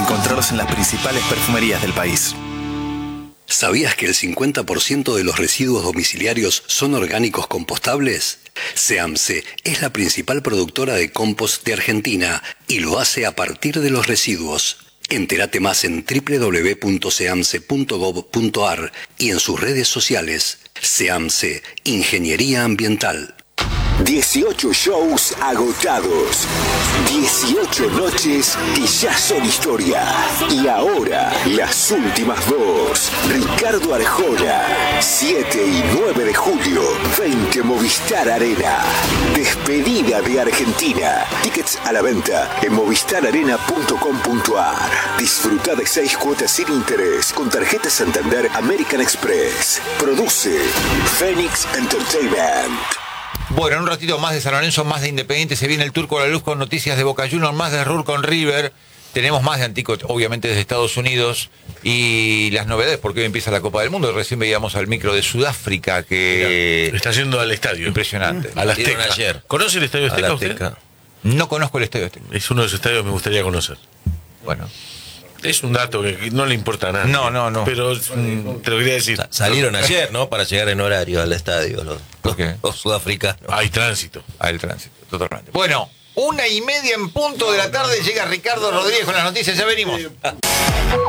encontrarlos en las principales perfumerías del país. ¿Sabías que el 50% de los residuos domiciliarios son orgánicos compostables? SEAMSE es la principal productora de compost de Argentina y lo hace a partir de los residuos. Entérate más en www.seamse.gov.ar y en sus redes sociales. SEAMSE, Ingeniería Ambiental. 18 shows agotados, 18 noches que ya son historia. Y ahora, las últimas dos. Ricardo Arjona, 7 y 9 de julio, 20 Movistar Arena. Despedida de Argentina. Tickets a la venta en movistararena.com.ar. Disfruta de 6 cuotas sin interés con tarjeta Santander American Express. Produce Phoenix Entertainment. Bueno, en un ratito más de San Lorenzo, más de Independiente, se viene el Turco a la Luz con noticias de Boca Juniors, más de Ruhr con River, tenemos más de Antico, obviamente desde Estados Unidos, y las novedades, porque hoy empieza la Copa del Mundo, recién veíamos al micro de Sudáfrica, que... Mirá, está yendo al estadio. Impresionante. Al Azteca. Ayer. ¿Conoce el Estadio Azteca usted? No conozco el Estadio Azteca. Es uno de los estadios que me gustaría conocer. Bueno. Es un dato que no le importa a nadie. No. Pero te lo quería decir. Salieron ayer, ¿no? Para llegar en horario al estadio los sudafricanos. Hay tránsito. Hay el tránsito, totalmente. Bueno, 1:30 en punto de la tarde llega Ricardo Rodríguez con las noticias. Ya venimos.